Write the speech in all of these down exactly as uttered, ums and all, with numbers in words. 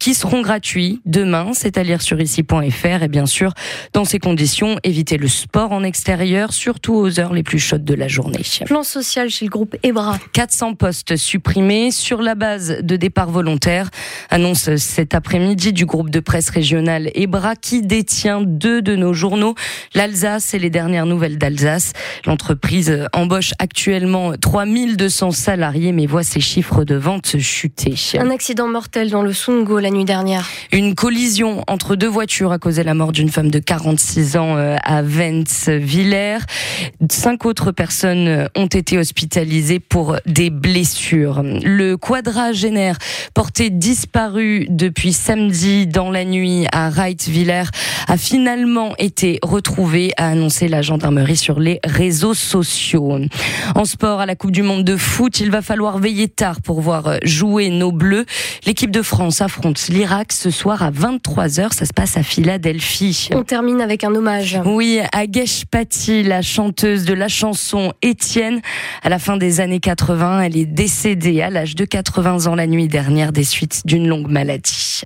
qui seront gratuits demain. C'est à lire sur ici point f r. Et bien sûr, dans ces conditions, évitez le sport en extérieur, surtout aux heures les plus chaudes de la journée. Plan social chez le groupe EBRA. quatre cents postes supprimés sur la base de départ volontaire. Annonce cet après-midi du groupe de presse régional EBRA qui détient deux de nos journaux, l'Alsace et les dernières nouvelles d'Alsace. L'entreprise embauche actuellement trois mille deux cents salariés mais voit ses chiffres de vente chuter. Un accident mortel dans le Sungo la nuit dernière. Une collision entre deux voitures a causé la mort d'une femme de quarante-six ans à Vence-Villers. Cinq autres personnes ont été hospitalisées pour des blessures. Le quadragénaire porté disparu depuis samedi dans la nuit à Reitwiller a finalement été retrouvé, a annoncé la gendarmerie sur les réseaux sociaux. En sport, à la Coupe du Monde de foot, il va falloir veiller tard pour voir jouer nos Bleus. L'équipe de France affronte l'Irak ce soir à vingt-trois heures. Ça se passe à Philadelphie. On termine avec un hommage. Oui, à Gesh Pati, la chanteuse de la chanson Étienne. À la fin des années quatre-vingts, elle est décédée à l'âge de quatre-vingts ans la nuit dernière des suites d'une longue maladie.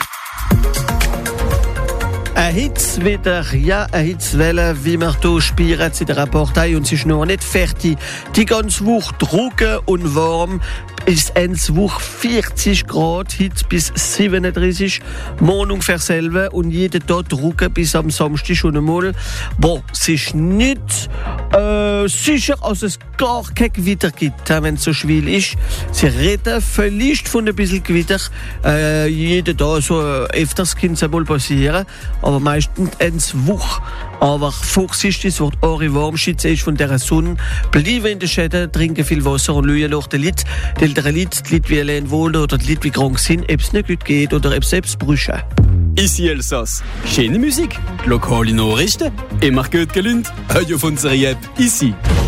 Ein Hitzwetter, ja, eine Hitzwelle, wie wir hier spüren in der Rapportei, und es ist noch nicht fertig. Die ganze Woche trocken und warm. Ist ends Woche vierzig Grad, heute bis siebenunddreißig, morgen ungefähr selber und jeden Tag trocken bis am Samstag schon einmal. Bon, es ist nicht äh, sicher, dass es gar kein Gewitter gibt, wenn es so schwül ist. Sie reden vielleicht von ein bisschen Gewitter, äh, jeden Tag, so äh, öfters kann es einmal passieren, aber meistens ends Woche. Aber Vorsicht, es wird eure Warmschütze ist von der Sonne. Bleiben in den Schäden, trinken viel Wasser und schauen nach den Leuten. Die älteren Leute, die Leute wie allein wohnen oder die Leute wie krank sind, ob es nicht gut geht oder ob es selbst brüchen. Ici Elsass. Schöne Musik, lokale Nachrichten, immer gut gelünt, Radio von Zeriep, ici.